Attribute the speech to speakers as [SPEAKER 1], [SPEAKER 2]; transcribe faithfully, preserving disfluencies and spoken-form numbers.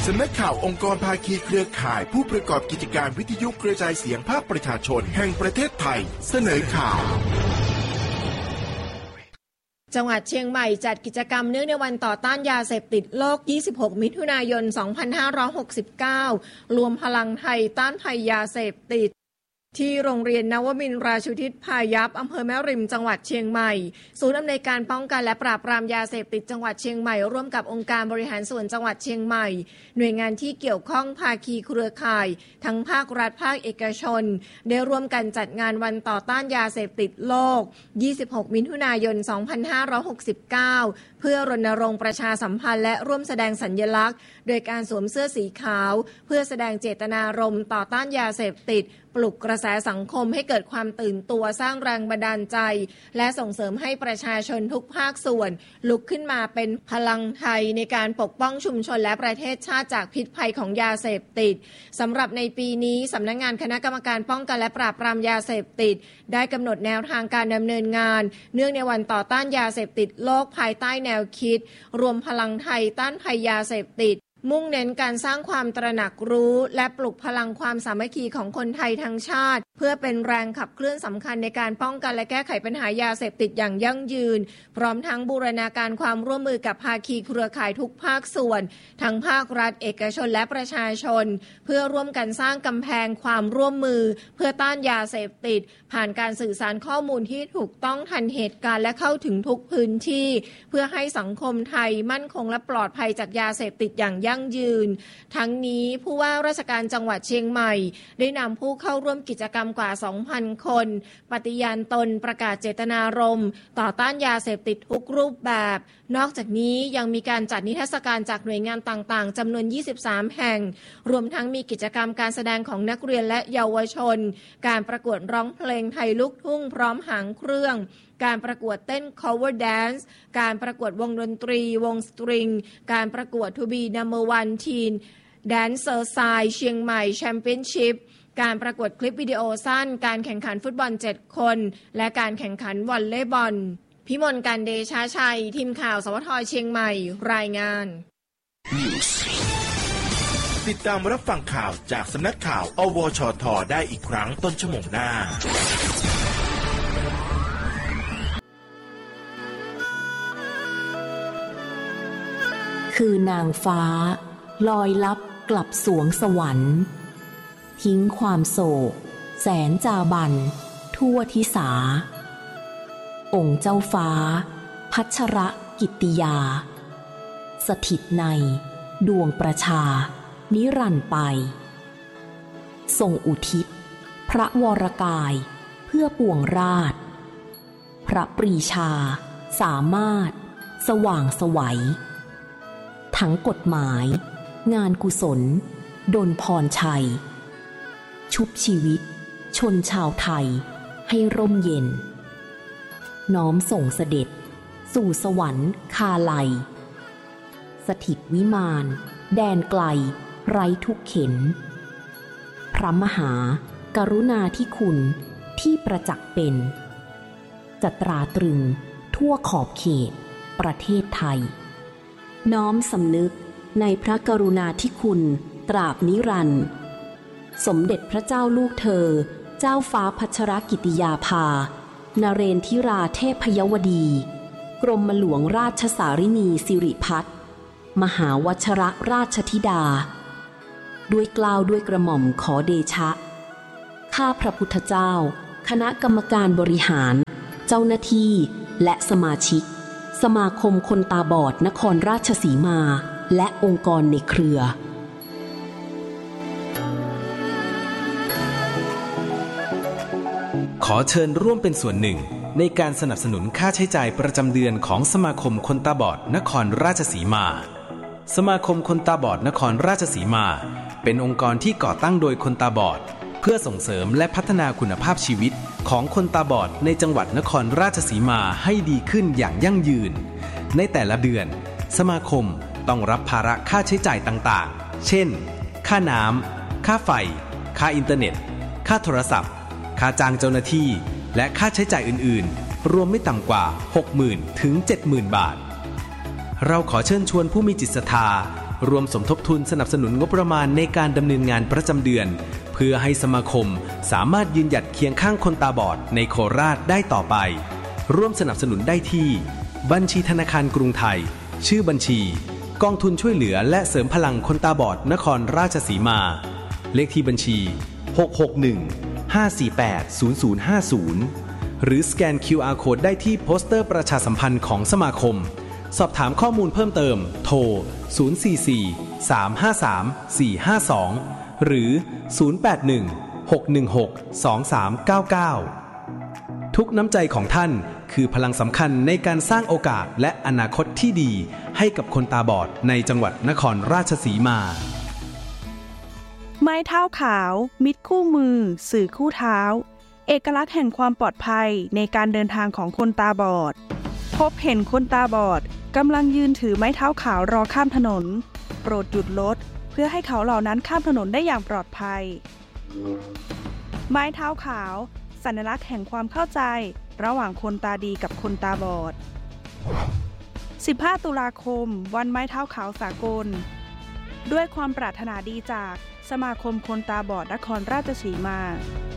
[SPEAKER 1] สำนักข่าวองค์กรภาคีเครือข่ายผู้ประกอบกิจการวิทยุกระจายเสียงภาคประชาชนแห่งประเทศไทยเสนอข่าว
[SPEAKER 2] จังหวัดเชียงใหม่จัดกิจกรรมเนื่องในวันต่อต้านยาเสพติดโลกยี่สิบหกมิถุนายนสองพันห้าร้อยหกสิบเก้ารวมพลังไทยต้านภัยยาเสพติดที่โรงเรียนนวมินทราชุทิศพายัพอำเภอแม่ริมจังหวัดเชียงใหม่ศูนย์อำนวยการป้องกันและปราบปรามยาเสพติดจังหวัดเชียงใหม่ร่วมกับองค์การบริหารส่วนจังหวัดเชียงใหม่หน่วยงานที่เกี่ยวข้องภาคีเครือข่ายทั้งภาครัฐภาคเอกชนได้ร่วมกันจัดงานวันต่อต้านยาเสพติดโลกยี่สิบหกมิถุนายนสองพันห้าร้อยหกสิบเก้าเพื่อรณรงค์ประชาสัมพันธ์และร่วมแสดงสัญลักษณ์โดยการสวมเสื้อสีขาวเพื่อแสดงเจตนารมณ์ต่อต้านยาเสพติดปลุกกระแสสังคมให้เกิดความตื่นตัวสร้างแรงบันดาลใจและส่งเสริมให้ประชาชนทุกภาคส่วนลุกขึ้นมาเป็นพลังไทยในการปกป้องชุมชนและประเทศชาติจากพิษภัยของยาเสพติดสำหรับในปีนี้สำนักงานคณะกรรมการป้องกันและปราบปรามยาเสพติดได้กำหนดแนวทางการดำเนินงานเนื่องในวันต่อต้านยาเสพติดโลกภายใต้แนวคิดรวมพลังไทยต้านภัยยาเสพติดมุ่งเน้นการสร้างความตระหนักรู้และปลุกพลังความสามัคคีของคนไทยทั้งชาติเพื่อเป็นแรงขับเคลื่อนสำคัญในการป้องกันและแก้ไขปัญหายาเสพติดอย่างยั่งยืนพร้อมทั้งบูรณาการความร่วมมือกับภาคีเครือข่ายทุกภาคส่วนทั้งภาครัฐเอกชนและประชาชนเพื่อร่วมกันสร้างกำแพงความร่วมมือเพื่อต้านยาเสพติดผ่านการสื่อสารข้อมูลที่ถูกต้องทันเหตุการณ์และเข้าถึงทุกพื้นที่เพื่อให้สังคมไทยมั่นคงและปลอดภัยจากยาเสพติดอย่างยั่งยืนทั้งนี้ผู้ว่าราชการจังหวัดเชียงใหม่ได้นำผู้เข้าร่วมกิจกรรมกว่า สองพัน คนปฏิญาณตนประกาศเจตนารมณ์ต่อต้านยาเสพติดทุกรูปแบบนอกจากนี้ยังมีการจัดนิทรรศการจากหน่วยงานต่างๆจำนวนยี่สิบสามแห่งรวมทั้งมีกิจกรรมการแสดงของนักเรียนและเยาวชนการประกวดร้องเพลงไทยลูกทุ่งพร้อมหางเครื่องการประกวดเต้น cover dance การประกวดวงดนตรีวงสตริงการประกวด To be number one teen dancer side เชียงใหม่ championship การประกวดคลิปวิดีโอสั้นการแข่งขันฟุตบอลเจ็ดคนและการแข่งขันวอลเลย์บอลพิมลการเดชาชัยทีมข่าวสวทเชียงใหม่รายงาน
[SPEAKER 1] ติดตามรับฟังข่าวจากสำนักข่าวอวชทได้อีกครั้งต้นชั่วโมงหน้า
[SPEAKER 3] คือนางฟ้าลอยลับกลับสวงสวรรค์ทิ้งความโศกแสนจาบันทั่วทิสาองค์เจ้าฟ้าพัชรกิตติยาสถิตในดวงประชานิรันดร์ไปทรงอุทิศพระวรกายเพื่อปวงราชพระปรีชาสามารถสว่างไสวทั้งกฎหมายงานกุศลดลพรชัยชุบชีวิตชนชาวไทยให้ร่มเย็นน้อมส่งเสด็จสู่สวรรค์คาไลสถิตวิมานแดนไกลไร้ทุกเข็นพระมหากรุณาธิคุณที่ประจักษ์เป็นจะตราตรึงทั่วขอบเขตประเทศไทยน้อมสำนึกในพระกรุณาธิคุณตราบนิรันดร์สมเด็จพระเจ้าลูกเธอเจ้าฟ้าพัชรกิติยาภานเรนทิราเทพยวดีกรมหลวงราชสารินีสิริพัฒน์มหาวชรราชธิดาด้วยเกล้าด้วยกระหม่อมขอเดชะข้าพระพุทธเจ้าคณะกรรมการบริหารเจ้าหน้าที่และสมาชิกสมาคมคนตาบอดนครราชสีมาและองค์กรในเครือ
[SPEAKER 4] ขอเชิญร่วมเป็นส่วนหนึ่งในการสนับสนุนค่าใช้จ่ายประจำเดือนของสมาคมคนตาบอดนครราชสีมาสมาคมคนตาบอดนครราชสีมาเป็นองค์กรที่ก่อตั้งโดยคนตาบอดเพื่อส่งเสริมและพัฒนาคุณภาพชีวิตของคนตาบอดในจังหวัดนครราชสีมาให้ดีขึ้นอย่างยั่งยืนในแต่ละเดือนสมาคมต้องรับภาระค่าใช้จ่ายต่างๆเช่นค่าน้ำค่าไฟค่าอินเทอร์เน็ตค่าโทรศัพท์ค่าจ้างเจ้าหน้าที่และค่าใช้จ่ายอื่นๆรวมไม่ต่ำกว่า หกหมื่น ถึง เจ็ดหมื่น บาทเราขอเชิญชวนผู้มีจิตศรัทธารวมสมทบทุนสนับสนุนงบประมาณในการดำเนินงานประจำเดือนเพื่อให้สมาคมสามารถยืนหยัดเคียงข้างคนตาบอดในโคราชได้ต่อไปร่วมสนับสนุนได้ที่บัญชีธนาคารกรุงไทยชื่อบัญชีกองทุนช่วยเหลือและเสริมพลังคนตาบอดนครราชสีมาเลขที่บัญชีหก หก หนึ่ง ห้า สี่ แปด ศูนย์ ศูนย์ ห้า ศูนย์หรือสแกน คิว อาร์ Code ได้ที่โปสเตอร์ประชาสัมพันธ์ของสมาคมสอบถามข้อมูลเพิ่มเติมโทรศูนย์ สี่ สี่ สาม ห้า สาม สี่ ห้า สองหรือศูนย์ แปด หนึ่ง หก หนึ่ง หก สอง สาม เก้า เก้าทุกน้ำใจของท่านคือพลังสำคัญในการสร้างโอกาสและอนาคตที่ดีให้กับคนตาบอดในจังหวัดนครราชสีมา
[SPEAKER 5] ไม้เท้าขาวมิตรคู่มือสื่อคู่เท้าเอกลักษณ์แห่งความปลอดภัยในการเดินทางของคนตาบอดพบเห็นคนตาบอดกำลังยืนถือไม้เท้าขาวรอข้ามถนนโปรดหยุดรถเพื่อให้เขาเหล่านั้นข้ามถนนได้อย่างปลอดภัยไม้เท้าขาวสัญลักษณ์แห่งความเข้าใจระหว่างคนตาดีกับคนตาบอดสิบห้าตุลาคมวันไม้เท้าขาวสากลด้วยความปรารถนาดีจากสมาคมคนตาบอดนครราชสีมา